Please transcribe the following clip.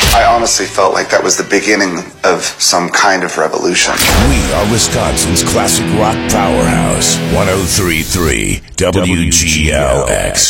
I honestly felt like that was the beginning of some kind of revolution. We are Wisconsin's classic rock powerhouse. 103.3 WGLX.